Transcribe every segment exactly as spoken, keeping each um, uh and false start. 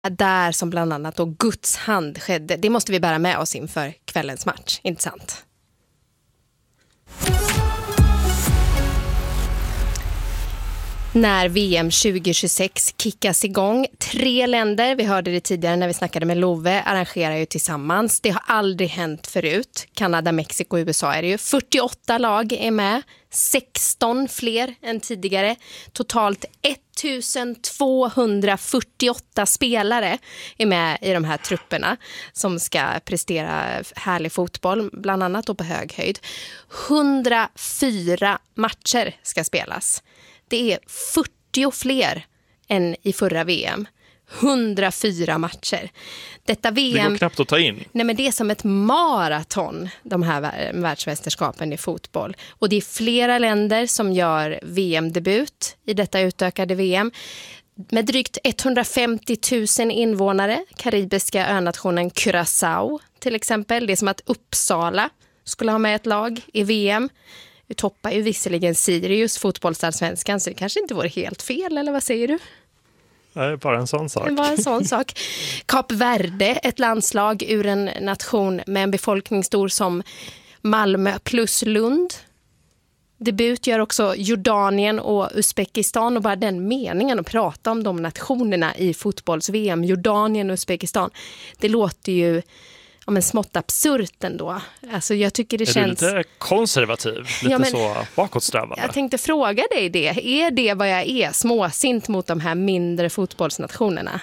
Där som bland annat då Guds hand skedde. Det måste vi bära med oss inför kvällens match, inte sant? När V M tjugo tjugosex kickas igång, tre länder, vi hörde det tidigare när vi snackade med Love, arrangerar ju tillsammans. Det har aldrig hänt förut. Kanada, Mexiko och U S A är det ju. fyrtioåtta lag är med, sexton fler än tidigare. Totalt ettusentvåhundrafyrtioåtta spelare är med i de här trupperna som ska prestera härlig fotboll, bland annat då på hög höjd. hundrafyra matcher ska spelas. Det är fyrtio fler än i förra V M. hundrafyra matcher. Detta V M... Det går knappt att ta in. Nej, men det är som ett maraton, de här världsmästerskapen i fotboll. Och det är flera länder som gör V M-debut i detta utökade V M. Med drygt etthundrafemtio tusen invånare, karibiska önationen Curaçao till exempel. Det är som att Uppsala skulle ha med ett lag i V M. Vi toppar ju visserligen Sirius, fotbollsallsvenskan, så det kanske inte vore helt fel, eller vad säger du? Nej, bara en sån sak. Det var en sån sak. Kap Verde, ett landslag ur en nation med en befolkning stor som Malmö plus Lund. Debut gör också Jordanien och Uzbekistan, och bara den meningen att prata om de nationerna i fotbolls-V M, Jordanien och Uzbekistan, det låter ju ja, men smått absurt ändå. Alltså jag tycker det är känns... du lite konservativ? Lite ja, men... så bakåtsträvande? Jag tänkte fråga dig det. Är det vad jag är? Småsint mot de här mindre fotbollsnationerna?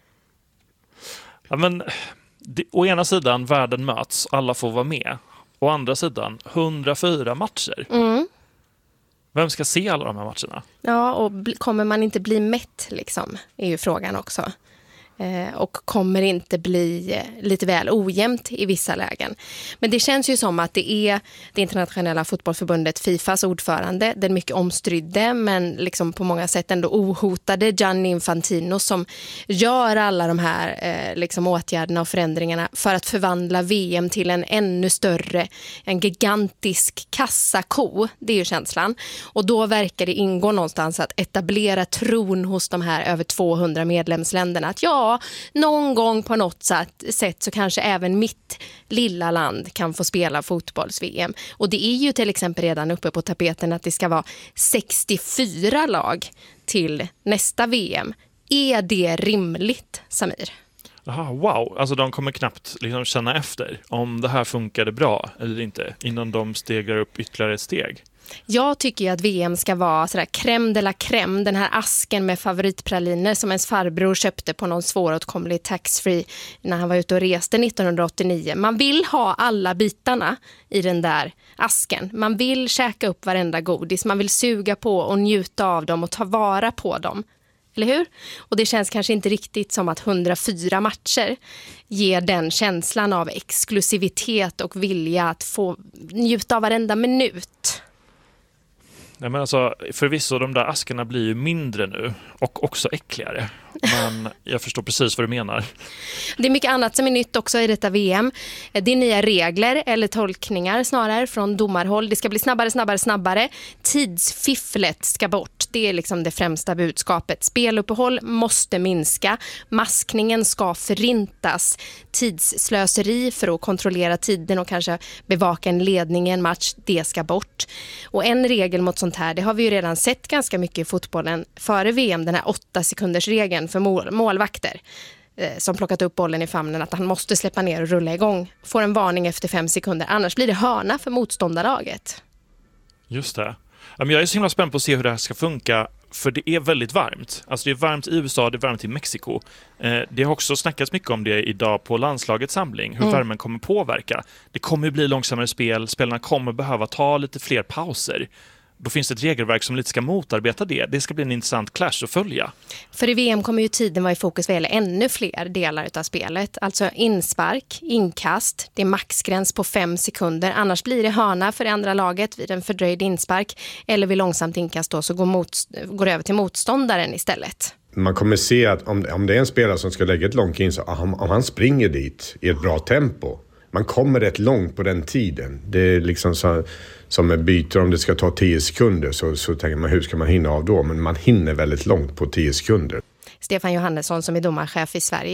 Ja, men det, å ena sidan, världen möts. Alla får vara med. Å andra sidan, hundrafyra matcher. Mm. Vem ska se alla de här matcherna? Ja, och bl- kommer man inte bli mätt liksom, är ju frågan också. Eh, och kommer inte bli eh, lite väl ojämnt i vissa lägen. Men det känns ju som att det är det internationella fotbollsförbundet FIFAs ordförande, den mycket omstridde men liksom på många sätt ändå ohotade Gianni Infantino, som gör alla de här eh, liksom åtgärderna och förändringarna för att förvandla V M till en ännu större, en gigantisk kassako. Det är ju känslan. Och då verkar det ingå någonstans att etablera tron hos de här över tvåhundra medlemsländerna att ja, någon gång på något sätt så kanske även mitt lilla land kan få spela fotbolls-V M. Och det är ju till exempel redan uppe på tapeten att det ska vara sextiofyra lag till nästa V M. Är det rimligt, Samir? Aha, wow, alltså de kommer knappt liksom känna efter om det här funkade bra eller inte innan de stegrar upp ytterligare ett steg. Jag tycker ju att V M ska vara sådär crème de la crème, den här asken med favoritpraliner som ens farbror köpte på någon svåråtkomlig taxfree när han var ute och reste nittonhundraåttionio. Man vill ha alla bitarna i den där asken. Man vill käka upp varenda godis, man vill suga på och njuta av dem och ta vara på dem. Eller hur? Och det känns kanske inte riktigt som att hundrafyra matcher ger den känslan av exklusivitet och vilja att få njuta av varenda minut. Nej, men alltså, förvisso, de där askarna blir ju mindre nu och också äckligare. Men jag förstår precis vad du menar. Det är mycket annat som är nytt också i detta V M. Det är nya regler eller tolkningar snarare från domarhåll. Det ska bli snabbare, snabbare, snabbare. Tidsfifflet ska bort. Det är liksom det främsta budskapet. Speluppehåll måste minska. Maskningen ska förintas. Tidsslöseri för att kontrollera tiden och kanske bevaka en ledning i en match, det ska bort. Och en regel mot sånt här, det har vi ju redan sett ganska mycket i fotbollen före V M, den här åtta sekunders regeln för mål, målvakter eh, som plockat upp bollen i famnen, att han måste släppa ner och rulla igång. Får en varning efter fem sekunder, annars blir det hörna för motståndarlaget. Just det. Jag är så himla spänd på att se hur det här ska funka, för det är väldigt varmt. Alltså det är varmt i U S A, det är varmt i Mexiko. Eh, det har också snackats mycket om det idag på landslagets samling, hur mm. värmen kommer påverka. Det kommer bli långsammare spel, spelarna kommer behöva ta lite fler pauser. Då finns det ett regelverk som lite ska motarbeta det. Det ska bli en intressant clash att följa. För i V M kommer ju tiden vara i fokus vad gäller ännu fler delar av spelet. Alltså inspark, inkast, det är maxgräns på fem sekunder. Annars blir det hörna för det andra laget vid en fördröjd inspark. Eller vid långsamt inkast då så går, mot, går över till motståndaren istället. Man kommer se att om, om det är en spelare som ska lägga ett långt in, så om, om han springer dit i ett bra tempo, man kommer rätt långt på den tiden. Det är liksom så, som med byter, om det ska ta tio sekunder så, så tänker man hur ska man hinna av då? Men man hinner väldigt långt på tio sekunder. Stefan Johannesson som är domarchef i Sverige